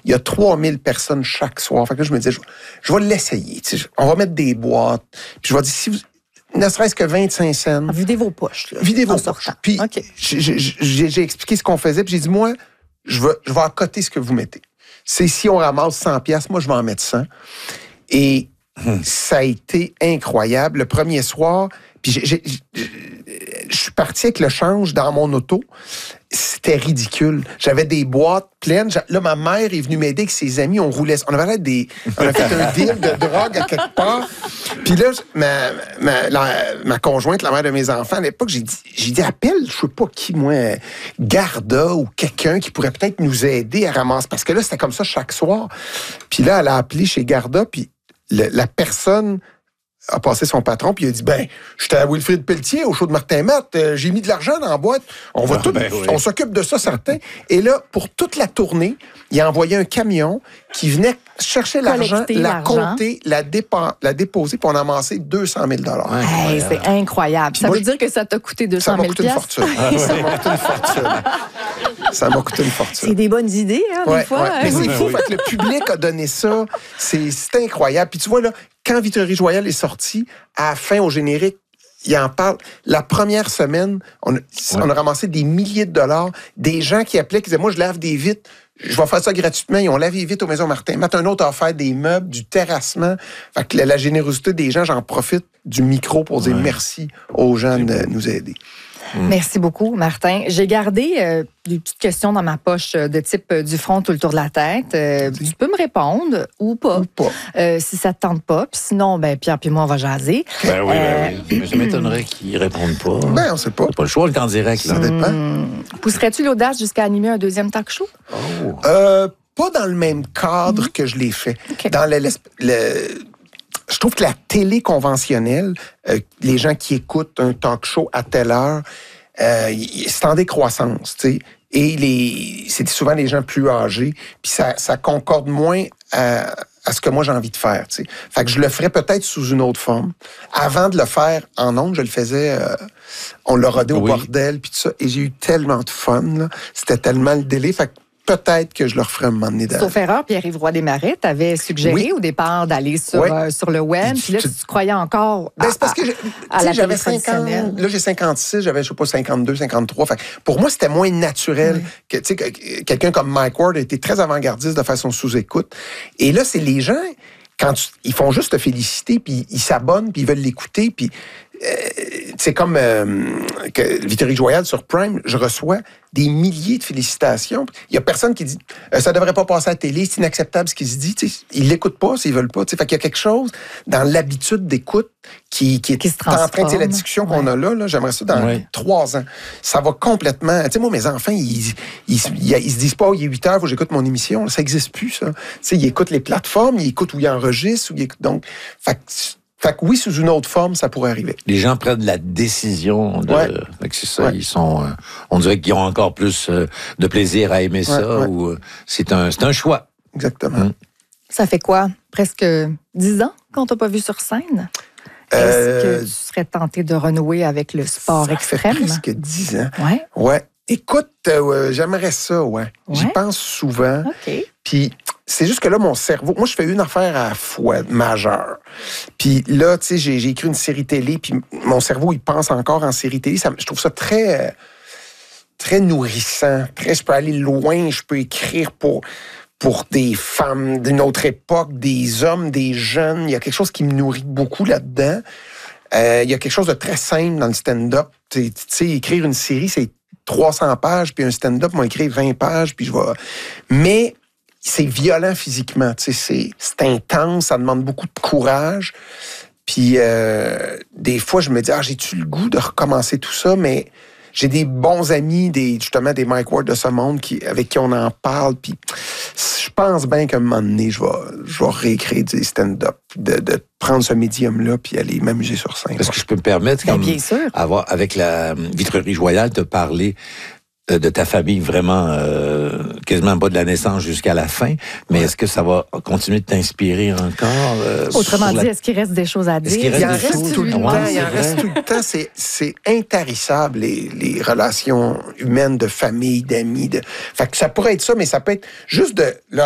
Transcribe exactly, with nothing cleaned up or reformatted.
il y a trois mille personnes chaque soir. Fait que là, je me disais, je, je vais l'essayer. Tu sais, on va mettre des boîtes. Puis je vais dire, si vous, ne serait-ce que vingt-cinq cents. Videz vos poches. Là, videz vos poches. Puis okay. j'ai, j'ai, j'ai expliqué ce qu'on faisait. Puis j'ai dit, moi, je vais, je vais accoter ce que vous mettez. C'est si on ramasse cent piastres, moi, je vais en mettre cent. Et hum. ça a été incroyable. Le premier soir, puis j'ai, j'ai, j'ai, je suis parti avec le change dans mon auto. C'était ridicule. J'avais des boîtes pleines. Là, ma mère est venue m'aider avec ses amis. On roulait. On avait l'air des. On a fait un deal de drogue à quelque part. Puis là, ma, ma, la, ma conjointe, la mère de mes enfants, à l'époque, j'ai dit, j'ai dit appelle, je sais pas qui, moi, Garda ou quelqu'un qui pourrait peut-être nous aider à ramasser. Parce que là, c'était comme ça chaque soir. Puis là, elle a appelé chez Garda, puis le, la personne a passé son patron, puis il a dit, ben, j'étais à Wilfrid Pelletier, au show de Martin Matt, euh, j'ai mis de l'argent dans la boîte, on va ah, tout, ben, oui. on s'occupe de ça, certain. Et là, pour toute la tournée, il a envoyé un camion qui venait chercher l'argent, la l'argent. compter, la, dépa- la déposer, puis on a amassé deux cent mille dollars. Hey, c'est incroyable. Ça moi, veut dire que ça t'a coûté deux cent mille dollars? Ça m'a coûté une fortune. Ah, ouais. Ça m'a coûté une fortune. Ça m'a coûté une fortune. C'est des bonnes idées, hein, ouais, des fois. Ouais. Hein? Mais c'est fou, fait que le public a donné ça. C'est, c'est incroyable. Puis tu vois, là, quand Vitrerie Joyal est sorti, à la fin, au générique, il en parle. La première semaine, on a, ouais. on a ramassé des milliers de dollars. Des gens qui appelaient, qui disaient, moi, je lave des vitres. Je vais faire ça gratuitement. Ils ont lavé vite aux Maisons Martin. Matt, un autre a offert des meubles, du terrassement. Fait que la, la générosité des gens, j'en profite du micro pour dire ouais. merci aux gens de nous aider. Mmh. Merci beaucoup, Martin. J'ai gardé euh, des petites questions dans ma poche de type euh, du front tout le tour de la tête. Euh, tu peux me répondre ou pas, ou pas. Euh, si ça te tente pas. Puis sinon, ben, Pierre puis moi, on va jaser. Ben oui, ben oui. Mais ça m'étonnerait qu'ils répondent pas. Ben, on sait pas. C'est pas le choix, le temps direct. Là. Ça dépend. Mmh. Pousserais-tu l'audace jusqu'à animer un deuxième talk show? Oh. Euh, pas dans le même cadre mmh. que je l'ai fait. Okay. Dans le... le Je trouve que la télé conventionnelle, euh, les gens qui écoutent un talk show à telle heure, euh, c'est en décroissance, tu sais. Et les, c'est souvent les gens plus âgés, puis ça, ça concorde moins à, à ce que moi j'ai envie de faire, tu sais. Fait que je le ferais peut-être sous une autre forme. Avant de le faire en ondes, je le faisais, euh, on l'a rodé au oui. bordel, puis tout ça, et j'ai eu tellement de fun, là. C'était tellement le délai, fait que peut-être que je le referais un moment donné. Sauf erreur, Pierre-Yves Roy Desmarais t'avais suggéré oui. au départ d'aller sur, oui. euh, sur le web. Puis là, tu, tu croyais encore à, ben, c'est parce que à, à la j'avais cinquante, là, j'ai cinquante-six, j'avais, je sais pas, cinquante-deux, cinquantre-trois. Fait, pour moi, c'était moins naturel. Oui. Que, tu sais, que, quelqu'un comme Mike Ward a été très avant-gardiste de façon sous-écoute. Et là, c'est les gens, quand tu, ils font juste te féliciter, puis ils s'abonnent, puis ils veulent l'écouter, puis euh, c'est comme euh, que Vitrerie Joyal sur Prime, je reçois des milliers de félicitations. Il y a personne qui dit euh, ça devrait pas passer à la télé, c'est inacceptable ce qui se dit. T'sais, ils l'écoutent pas s'ils veulent pas. T'sais. Fait qu'il y a quelque chose dans l'habitude d'écoute qui, qui est qui se en train de la discussion qu'on ouais. a là, là. J'aimerais ça dans ouais. trois ans. Ça va complètement. Tu sais, moi, mes enfants, ils, ils, ils, ils se disent pas, oh, il est huit heures, faut que j'écoute mon émission. Ça n'existe plus, ça. T'sais, ils écoutent les plateformes, ils écoutent où ils enregistrent, où ils écoutent. Donc, fait que, Fait que oui, sous une autre forme, ça pourrait arriver. Les gens prennent la décision de... Ouais. Fait que c'est ça, ouais. ils sont... Euh, on dirait qu'ils ont encore plus euh, de plaisir à aimer ça, ouais, ouais. ou euh, c'est un, c'est un choix. Exactement. Hum. Ça fait quoi? Presque dix ans qu'on t'a pas vu sur scène? Euh, Est-ce que tu serais tenté de renouer avec le sport ça extrême? Ça fait presque dix ans. Ouais. Ouais. Écoute, euh, j'aimerais ça, ouais. ouais. J'y pense souvent. OK. Puis c'est juste que là, mon cerveau... Moi, je fais une affaire à la fois, majeure. Puis là, tu sais, j'ai, j'ai écrit une série télé, puis mon cerveau, il pense encore en série télé. Ça, je trouve ça très... très nourrissant. Très, je peux aller loin, je peux écrire pour... pour des femmes d'une autre époque, des hommes, des jeunes. Il y a quelque chose qui me nourrit beaucoup là-dedans. Euh, il y a quelque chose de très simple dans le stand-up. Tu sais, écrire une série, c'est trois cents pages, puis un stand-up, moi, écrire vingt pages, puis je vais... Mais c'est violent physiquement, tu sais, c'est, c'est intense, ça demande beaucoup de courage. Puis euh, des fois, je me dis, ah, j'ai-tu le goût de recommencer tout ça? Mais j'ai des bons amis, des, justement des Mike Ward de ce monde qui, avec qui on en parle. Puis je pense bien qu'à un moment donné, je vais, je vais réécrire des stand-up, de, de prendre ce médium-là puis aller m'amuser sur scène. Est-ce que je peux me permettre, comme, bien sûr. avoir, avec la Vitrerie Joyal, te parler de ta famille vraiment euh, quasiment pas de la naissance jusqu'à la fin, mais ouais. est-ce que ça va continuer de t'inspirer encore? Euh, Autrement dit, la... est-ce qu'il reste des choses à dire? Il en reste choses? tout le temps. Ouais, il en reste tout le temps. C'est, c'est intarissable, les, les relations humaines de famille, d'amis. De... Fait que ça pourrait être ça, mais ça peut être juste de leur